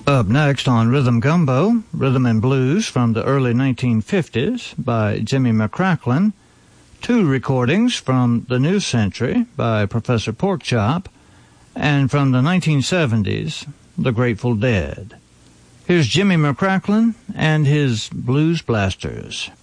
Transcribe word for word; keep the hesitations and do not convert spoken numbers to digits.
Up next on Rhythm Gumbo, Rhythm and Blues from the early nineteen fifties by Jimmy McCracklin, two recordings from the New Century by Professor Porkchop, and from the nineteen seventies, The Grateful Dead. Here's Jimmy McCracklin and his Blues Blasters.